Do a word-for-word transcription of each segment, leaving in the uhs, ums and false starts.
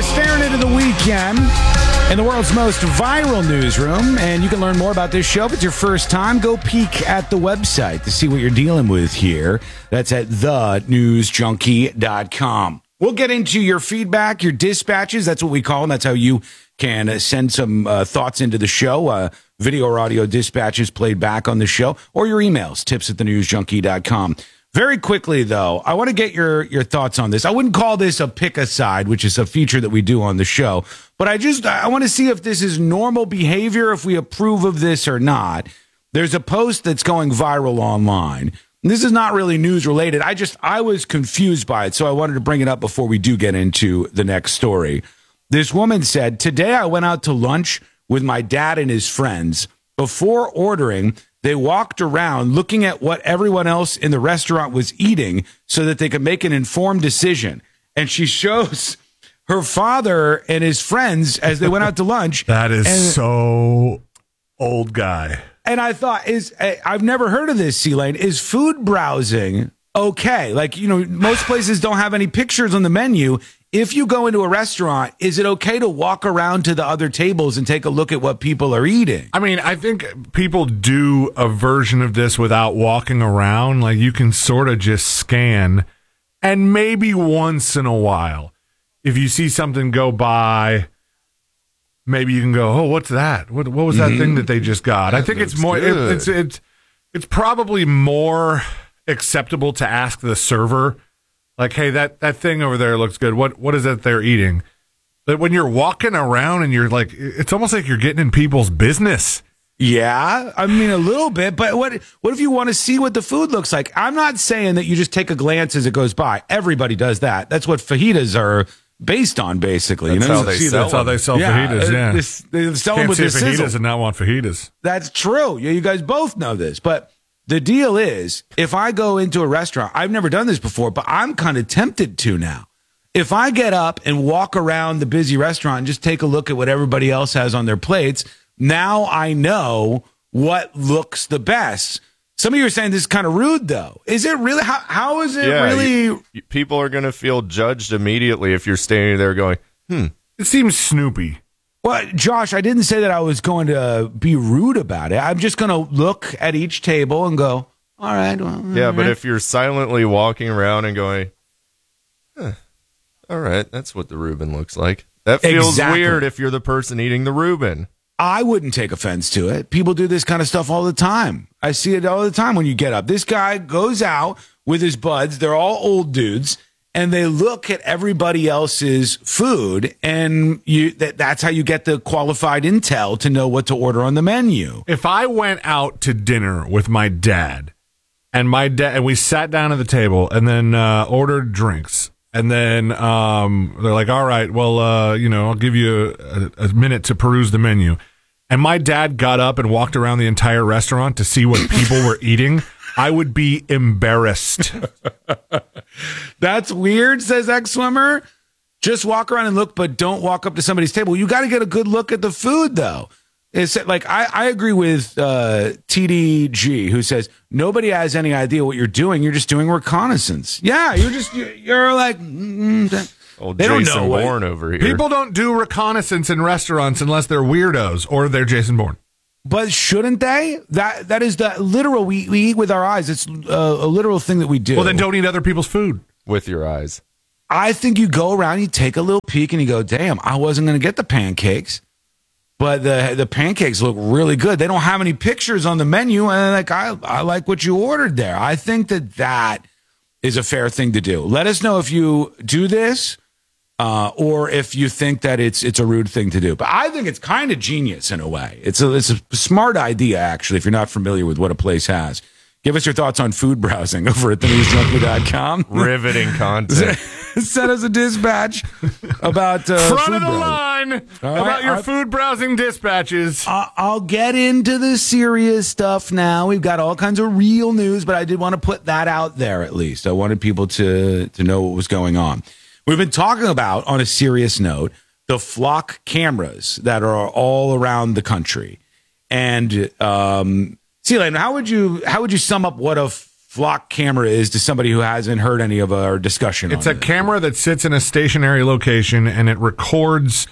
staring into the weekend in the world's most viral newsroom, and you can learn more about this show. If it's your first time, go peek at the website to see what you're dealing with here. That's at the news junkie dot com. We'll get into your feedback, your dispatches. That's what we call them. That's how you can send some uh, thoughts into the show. Uh, video or audio dispatches played back on the show, or your emails, tips at the news junkie dot com. Very quickly, though, I want to get your, your thoughts on this. I wouldn't call this a pick a side, which is a feature that we do on the show, but I just I want to see if this is normal behavior, if we approve of this or not. There's a post that's going viral online. This is not really news related. I just I was confused by it, so I wanted to bring it up before we do get into the next story. This woman said, "Today I went out to lunch with my dad and his friends. Before ordering, they walked around looking at what everyone else in the restaurant was eating so that they could make an informed decision." And she shows her father and his friends as they went out to lunch. That is and, so old guy. And I thought, is I've never heard of this, C-Lane. Is food browsing okay? Like, you know, most places don't have any pictures on the menu. If you go into a restaurant, is it okay to walk around to the other tables and take a look at what people are eating? I mean, I think people do a version of this without walking around. Like, you can sort of just scan, and maybe once in a while, if you see something go by, maybe you can go, "Oh, what's that? What what was that mm-hmm. thing that they just got?" That I think it's more. It, it's it's it's probably more acceptable to ask the server, like, "Hey, that, that thing over there looks good. What what is it they're eating?" But when you're walking around and you're like, it's almost like you're getting in people's business. Yeah, I mean, a little bit. But what what if you want to see what the food looks like? I'm not saying that you just take a glance as it goes by. Everybody does that. That's what fajitas are based on, basically. That's you know? how they sell. That's how they sell yeah, fajitas. Yeah, this, they sell them Can't with say the fajitas sizzle. and not want fajitas. That's true. Yeah, you guys both know this, but. The deal is, if I go into a restaurant, I've never done this before, but I'm kind of tempted to now. If I get up and walk around the busy restaurant and just take a look at what everybody else has on their plates, now I know what looks the best. Some of you are saying this is kind of rude, though. Is it really? How, how is it yeah, really? You, you, people are going to feel judged immediately if you're standing there going, hmm. It seems Snoopy. Well, Josh, I didn't say that I was going to be rude about it. I'm just going to look at each table and go, all right. Well, yeah, all but right. if you're silently walking around and going, huh, all right, that's what the Reuben looks like. That feels Exactly. weird if you're the person eating the Reuben. I wouldn't take offense to it. People do this kind of stuff all the time. I see it all the time when you get up. This guy goes out with his buds. They're all old dudes. And they look at everybody else's food, and you that, that's how you get the qualified intel to know what to order on the menu. If I went out to dinner with my dad, and my dad and we sat down at the table and then uh, ordered drinks, and then um, they're like, "All right, well, uh, you know, I'll give you a, a minute to peruse the menu," and my dad got up and walked around the entire restaurant to see what people were eating, I would be embarrassed. That's weird, says X-Swimmer. Just walk around and look, but don't walk up to somebody's table. You got to get a good look at the food, though. It's like I, I agree with uh, T D G, who says nobody has any idea what you're doing. You're just doing reconnaissance. Yeah, you're just you're, you're like mm, Old they Jason don't know Bourne what, over here. People don't do reconnaissance in restaurants unless they're weirdos or they're Jason Bourne. But shouldn't they? That that is the literal. We, we eat with our eyes. It's uh, a literal thing that we do. Well, then don't eat other people's food with your eyes. I think you go around, you take a little peek, and you go, "Damn, I wasn't going to get the pancakes, but the the pancakes look really good. They don't have any pictures on the menu, and like I I like what you ordered there." I think that that is a fair thing to do. Let us know if you do this. Uh, or if you think that it's it's a rude thing to do. But I think it's kind of genius in a way. It's a, it's a smart idea, actually, if you're not familiar with what a place has. Give us your thoughts on food browsing over at the news junkie dot com. Riveting content. Send us a dispatch about uh, Front food of the browsing. line All about right, your I- food browsing dispatches. I- I'll get into the serious stuff now. We've got all kinds of real news, but I did want to put that out there at least. I wanted people to to know what was going on. We've been talking about, on a serious note, the flock cameras that are all around the country. And, um, C-Lane, how would you how would you sum up what a flock camera is to somebody who hasn't heard any of our discussion. It's on a this. camera that sits in a stationary location, and it records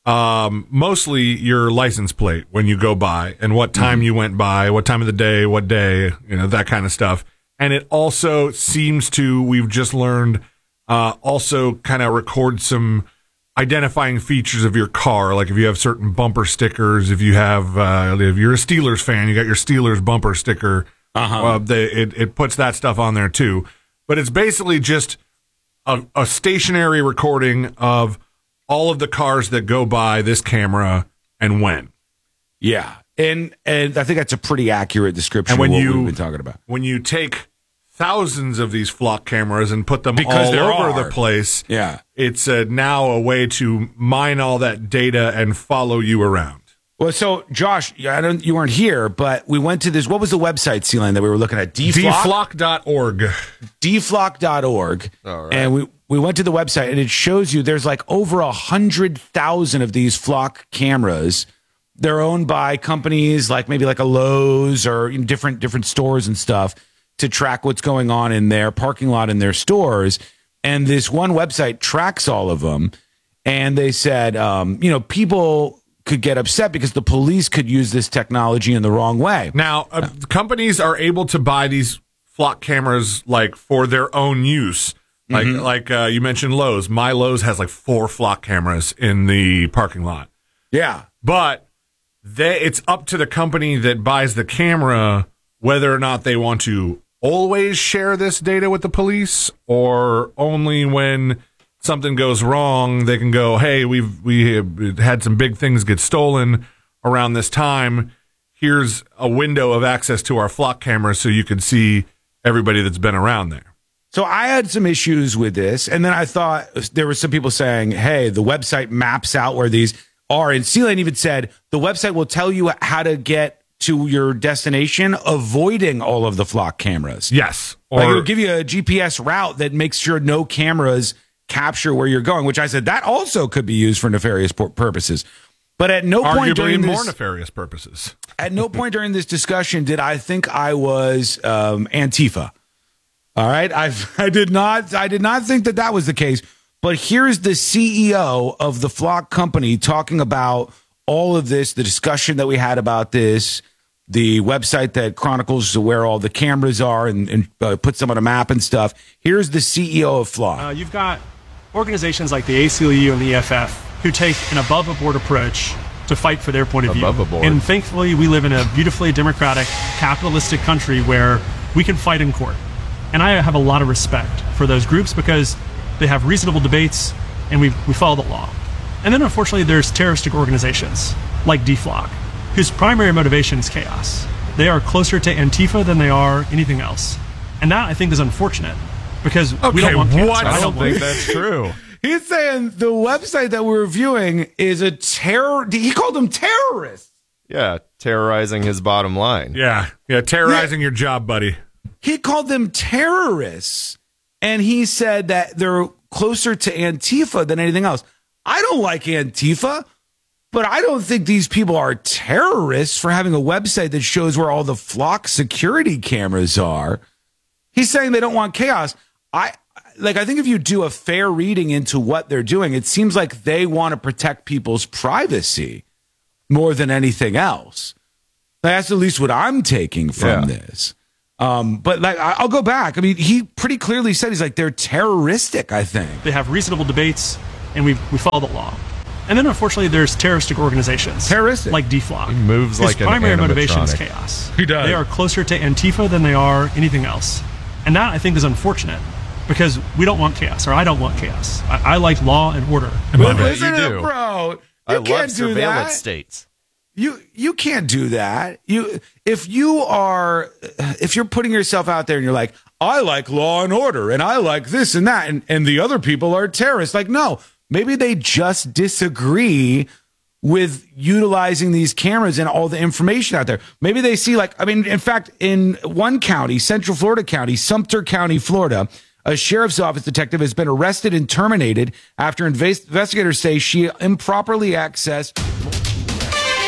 um, mostly your license plate when you go by and what time mm-hmm. you went by, what time of the day, what day, you know, that kind of stuff. And it also seems to, we've just learned, uh, also kind of record some identifying features of your car, like if you have certain bumper stickers, if you have, uh, if you're a Steelers fan, you got your Steelers bumper sticker. Uh-huh. Uh, they, it, it puts that stuff on there too. But it's basically just a, a stationary recording of all of the cars that go by this camera and when. Yeah. And and I think that's a pretty accurate description and when of what you, we've been talking about. When you take thousands of these flock cameras and put them because all over are. the place, yeah. it's uh, now a way to mine all that data and follow you around. Well, so Josh, I don't, you weren't here, but we went to this. What was the website, Sealand, that we were looking at? D flock? D flock dot org. D flock dot org. All right. And we, we went to the website, and it shows you there's like over a hundred thousand of these flock cameras. They're owned by companies like maybe like a Lowe's or you know, different different stores and stuff to track what's going on in their parking lot in their stores. And this one website tracks all of them. And they said, um, you know, people could get upset because the police could use this technology in the wrong way. Now, uh, companies are able to buy these flock cameras like for their own use. Like mm-hmm. like uh, you mentioned Lowe's. My Lowe's has like four flock cameras in the parking lot. Yeah. But they, it's up to the company that buys the camera whether or not they want to always share this data with the police or only when something goes wrong, they can go, hey, we've we have had some big things get stolen around this time. Here's a window of access to our flock cameras so you can see everybody that's been around there. So I had some issues with this, and then I thought there were some people saying, hey, the website maps out where these are. And Sealand even said the website will tell you how to get to your destination, avoiding all of the flock cameras. Yes. Or like it'll give you a G P S route that makes sure no cameras capture where you're going, which I said that also could be used for nefarious purposes. But at no point during this, more nefarious purposes. At no point during this discussion did I think I was um, Antifa. All right, I I did not I did not think that that was the case. But here's the C E O of the Flock company talking about all of this, the discussion that we had about this, the website that chronicles where all the cameras are and, and uh, puts them on a map and stuff. Here's the C E O of Flock. Uh, you've got organizations like the A C L U and the E F F who take an above-board approach to fight for their point of view. Above board. And thankfully, we live in a beautifully democratic, capitalistic country where we can fight in court. And I have a lot of respect for those groups because they have reasonable debates and we, we follow the law. And then, unfortunately, there's terroristic organizations like D flock, whose primary motivation is chaos. They are closer to Antifa than they are anything else. And that, I think, is unfortunate. Because okay, we don't want chaos. What? I don't think want that's true. He's saying the website that we're reviewing is a terror. He called them terrorists. Yeah, terrorizing his bottom line. Yeah, yeah, terrorizing yeah. your job, buddy. He called them terrorists, and he said that they're closer to Antifa than anything else. I don't like Antifa, but I don't think these people are terrorists for having a website that shows where all the Flock security cameras are. He's saying they don't want chaos. I like. I think if you do a fair reading into what they're doing, it seems like they want to protect people's privacy more than anything else. That's at least what I'm taking from yeah. this. Um, but like, I'll go back. I mean, he pretty clearly said he's like they're terroristic. I think they have reasonable debates, and we we follow the law. And then, unfortunately, there's terroristic organizations, terroristic like D flock. He moves His like an primary motivation is animatronic. chaos. He does. They are closer to Antifa than they are anything else. And that, I think, is unfortunate because we don't want chaos, or I don't want chaos. I, I like law and order. Well, bet listen you to do. bro. You I can't love do surveillance that. states. You you can't do that. You if you are if you're putting yourself out there and you're like, I like law and order and I like this and that and, and the other people are terrorists. Like, no, maybe they just disagree with utilizing these cameras and all the information out there. Maybe they see like, I mean, in fact, in one county, Central Florida County, Sumter County, Florida, a sheriff's office detective has been arrested and terminated after invas- investigators say she improperly accessed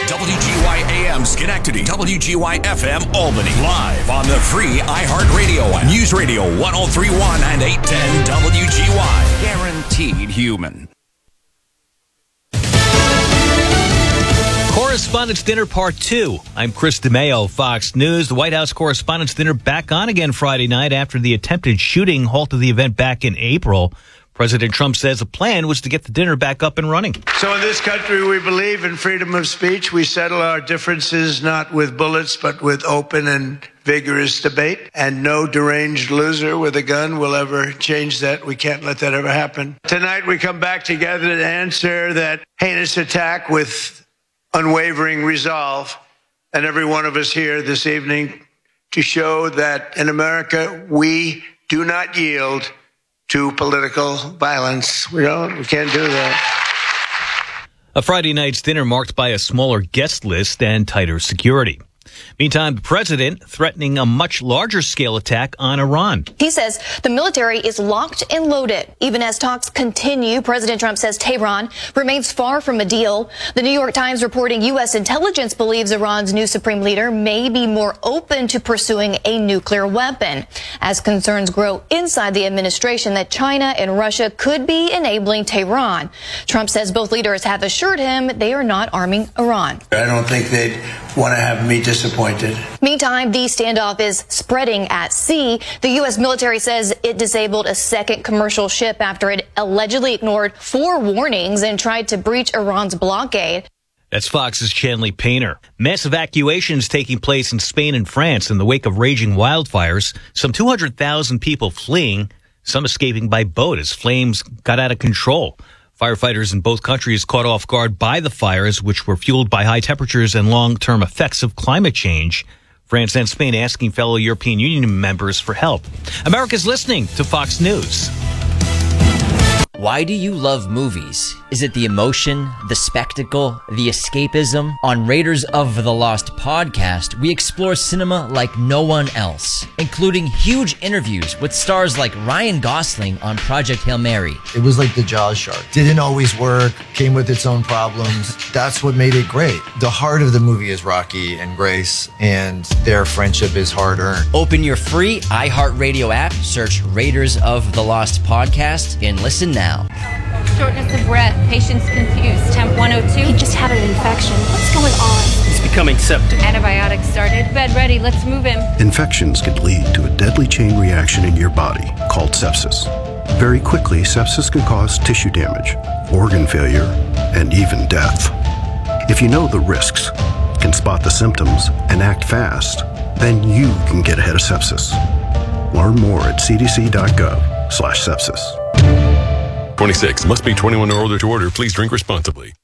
W G Y A M Schenectady, W G Y F M Albany. Live on the free iHeartRadio app. News Radio one oh three point one and eight ten W G Y. Guaranteed human. Correspondents' Dinner Part two. I'm Chris DeMeo, Fox News. The White House Correspondents' Dinner back on again Friday night after the attempted shooting halted the event back in April. President Trump says the plan was to get the dinner back up and running. So in this country, we believe in freedom of speech. We settle our differences not with bullets, but with open and vigorous debate. And no deranged loser with a gun will ever change that. We can't let that ever happen. Tonight, we come back together to answer that heinous attack with unwavering resolve. And every one of us here this evening to show that in America, we do not yield to political violence. We don't, we can't do that. A Friday night's dinner marked by a smaller guest list and tighter security. Meantime, the president threatening a much larger scale attack on Iran. He says the military is locked and loaded. Even as talks continue, President Trump says Tehran remains far from a deal. The New York Times reporting U S intelligence believes Iran's new supreme leader may be more open to pursuing a nuclear weapon, as concerns grow inside the administration that China and Russia could be enabling Tehran. Trump says both leaders have assured him they are not arming Iran. I don't think they'd want to have me disappointed. Meantime, the standoff is spreading at sea. The U S military says it disabled a second commercial ship after it allegedly ignored four warnings and tried to breach Iran's blockade. That's Fox's Chanley Painter. Mass evacuations taking place in Spain and France in the wake of raging wildfires. Some two hundred thousand people fleeing, some escaping by boat as flames got out of control. Firefighters in both countries caught off guard by the fires, which were fueled by high temperatures and long-term effects of climate change. France and Spain asking fellow European Union members for help. America's listening to Fox News. Why do you love movies? Is it the emotion, the spectacle, the escapism? On Raiders of the Lost podcast, we explore cinema like no one else, including huge interviews with stars like Ryan Gosling on Project Hail Mary. It was like the Jaws shark. Didn't always work, came with its own problems. That's what made it great. The heart of the movie is Rocky and Grace, and their friendship is hard-earned. Open your free iHeartRadio app, search Raiders of the Lost podcast, and listen now. Shortness of breath, patient's confused, temp one oh two. He just had an infection. What's going on? He's becoming septic. Antibiotics started. Bed ready, let's move him. Infections can lead to a deadly chain reaction in your body called sepsis. Very quickly, sepsis can cause tissue damage, organ failure, and even death. If you know the risks, can spot the symptoms, and act fast, then you can get ahead of sepsis. Learn more at cdc.gov slash sepsis. twenty-six Must be twenty-one or older to order. Please drink responsibly.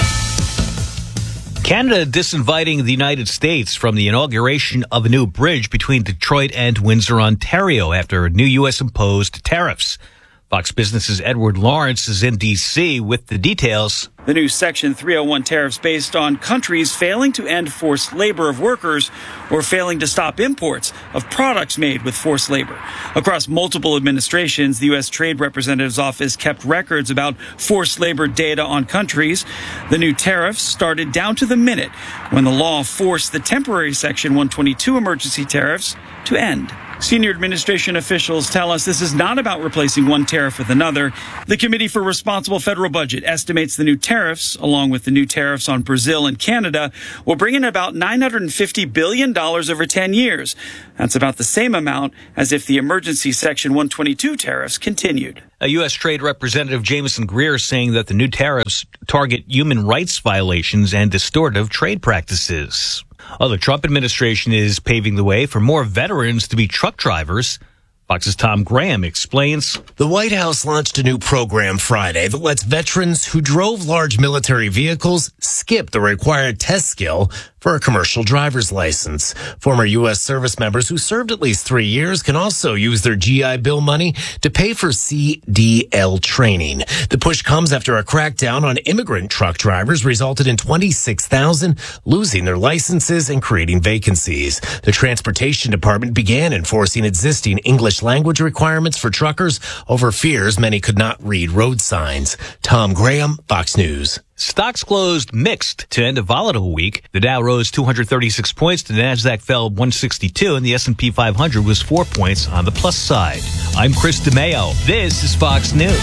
Canada disinviting the United States from the inauguration of a new bridge between Detroit and Windsor, Ontario, after new U S imposed tariffs. Fox Business's Edward Lawrence is in D C with the details. The new Section three oh one tariffs based on countries failing to end forced labor of workers or failing to stop imports of products made with forced labor. Across multiple administrations, the U S Trade Representative's office kept records about forced labor data on countries. The new tariffs started down to the minute when the law forced the temporary Section one twenty-two emergency tariffs to end. Senior administration officials tell us this is not about replacing one tariff with another. The Committee for Responsible Federal Budget estimates the new tariffs, along with the new tariffs on Brazil and Canada, will bring in about nine hundred fifty billion dollars over ten years. That's about the same amount as if the emergency Section one twenty-two tariffs continued. A U S Trade Representative Jameson Greer saying that the new tariffs target human rights violations and distortive trade practices. Oh, the Trump administration is paving the way for more veterans to be truck drivers. Fox's Tom Graham explains. The White House launched a new program Friday that lets veterans who drove large military vehicles skip the required test skill for a commercial driver's license. Former U S service members who served at least three years can also use their G I Bill money to pay for C D L training. The push comes after a crackdown on immigrant truck drivers resulted in twenty-six thousand losing their licenses and creating vacancies. The Transportation Department began enforcing existing English language requirements for truckers over fears many could not read road signs. Tom Graham, Fox News. Stocks closed mixed to end a volatile week. The Dow rose two hundred thirty-six points, the Nasdaq fell one sixty-two, and the S and P five hundred was four points on the plus side. I'm Chris DeMeo. This is Fox News.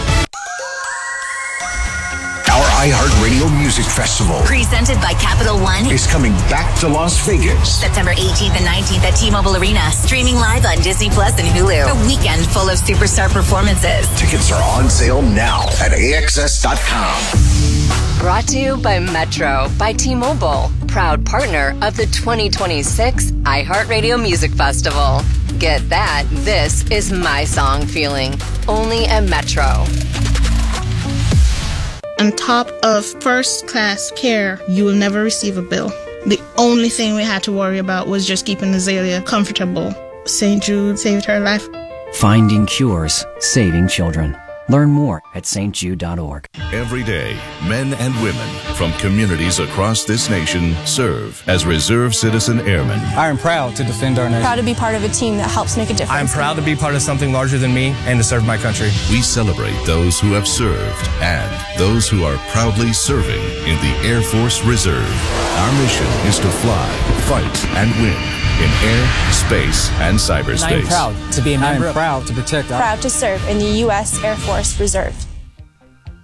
Our iHeartRadio Music Festival, presented by Capital One, is coming back to Las Vegas. September eighteenth and nineteenth at T-Mobile Arena. Streaming live on Disney Plus and Hulu. A weekend full of superstar performances. Tickets are on sale now at A X S dot com. Brought to you by Metro by T-Mobile, proud partner of the twenty twenty-six iHeartRadio Music Festival. Get that, this is my song feeling. Only at Metro. On top of first-class care, you will never receive a bill. The only thing we had to worry about was just keeping Azalea comfortable. Saint Jude saved her life. Finding cures, saving children. Learn more at S T Jude dot org. Every day, men and women from communities across this nation serve as Reserve Citizen Airmen. I am proud to defend our nation. Proud to be part of a team that helps make a difference. I am proud to be part of something larger than me and to serve my country. We celebrate those who have served and those who are proudly serving in the Air Force Reserve. Our mission is to fly, fight, and win in air, space, and cyberspace. And I am proud to be a member. I am proud to protect our... Proud to serve in the U S Air Force Reserve.